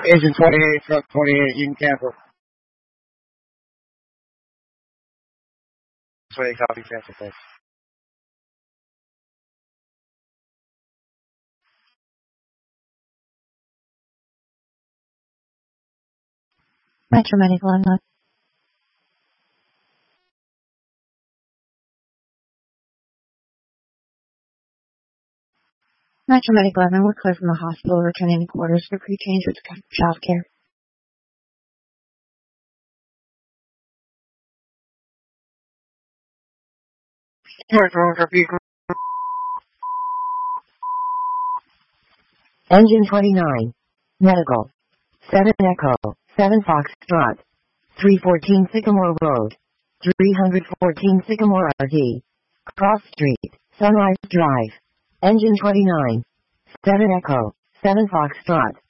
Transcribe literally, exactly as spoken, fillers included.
Agent forty-eight, truck forty-eight, you can cancel. forty-eight, copy, cancel, thanks. Metro Medical, I'm not. Metro Medical, I'm we're clear from the hospital, returning to quarters for pre-change with child care. Engine twenty-nine. Medical. seven Echo. seven Foxtrot. three fourteen Sycamore Road. three fourteen Sycamore R D. Cross Street. Sunrise Drive. Engine twenty-nine. seven Echo. seven Foxtrot.